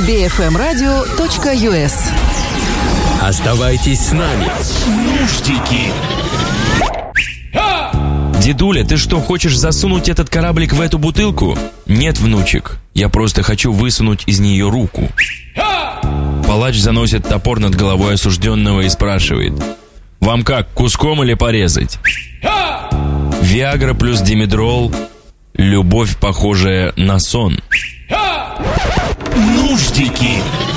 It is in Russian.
bfmradio.us. Оставайтесь с нами. Нуждики. Дедуля, ты что, хочешь засунуть этот кораблик в эту бутылку? Нет, внучек, я просто хочу высунуть из нее руку. Палач заносит топор над головой осужденного и спрашивает: вам как, куском или порезать? Виагра плюс димедрол. Любовь, похожая на сон. Нуждики.